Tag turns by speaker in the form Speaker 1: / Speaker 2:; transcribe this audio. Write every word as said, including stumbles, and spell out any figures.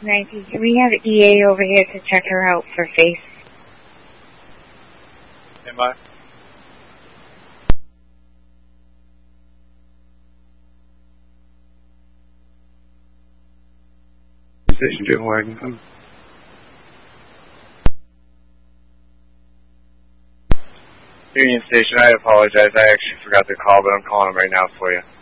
Speaker 1: Ninety, can we have E A over here to check her out for face?
Speaker 2: Am I?
Speaker 3: Station Jet Wagon.
Speaker 2: Union Station, I apologize. I actually forgot to call, but I'm calling them right now for you.